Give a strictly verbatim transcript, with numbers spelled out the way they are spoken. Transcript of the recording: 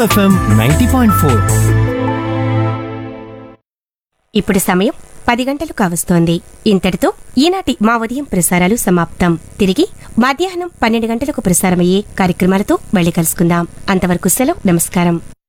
FM ninety point four. ఇప్పుడు సమయం పది గంటలు కావస్తోంది. ఇంతటితో ఈనాటి మా ఉదయం ప్రసారాలు సమాప్తం. తిరిగి మధ్యాహ్నం పన్నెండు గంటలకు ప్రసారమయ్యే కార్యక్రమాలతో మళ్ళీ కలుసుకుందాం. అంతవరకు సెలవు. నమస్కారం.